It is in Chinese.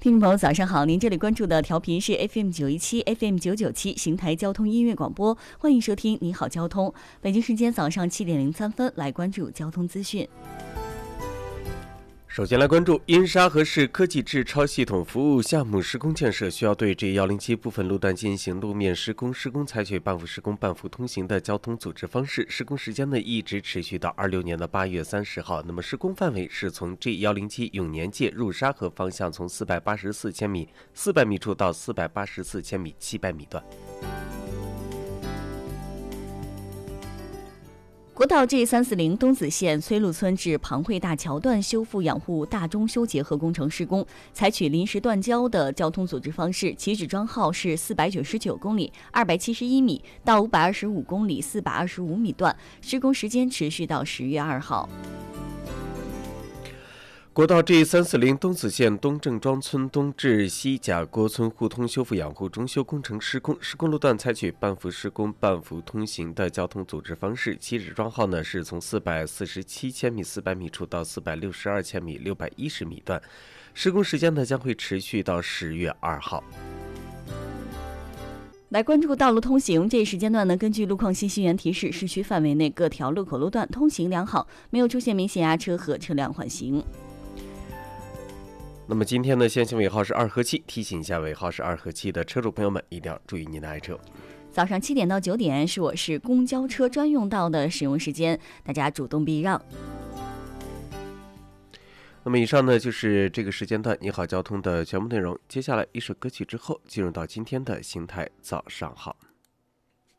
听众朋友，早上好！您这里关注的调频是 FM917、FM997 邢台交通音乐广播，欢迎收听《你好交通》。北京时间早上7点03分，来关注交通资讯。 首先来关注因沙河市科技制超系统服务项目施工建设，需要对 G107 部分路段进行路面施工，施工采取半幅施工半幅通行的交通组织方式，施工时间呢一直持续到26年的8月30号。那么施工范围是从 G107 永年界入沙河方向，从484千米400米处到484千米700米段。 国道 G340 东子线崔路村至庞汇大桥段修复养护大中修结合工程施工，采取临时断交的交通组织方式，起止桩号是499公里271米到525公里425米段，施工时间持续到10月2号。 国道 G340 东子线东郑庄村东至西贾郭村互通修复养护中修工程施工，施工路段采取半幅施工半幅通行的交通组织方式，起止桩号呢是从447千米400米处到462千米610米段，施工时间呢将会持续到10月2号。 来关注道路通行，这一时间段呢，根据路况信息源提示，市区范围内各条路口路段通行良好，没有出现明显压车和车辆缓行。 那么今天的限行尾号是2和7，提醒一下尾号是2和7的车主朋友们一定要注意您的爱车。 早上7点到9点是我市公交车专用道的使用时间，大家主动避让。 那么以上呢就是这个时间段你好交通的全部内容，接下来一首歌曲之后，进入到今天的邢台早上好。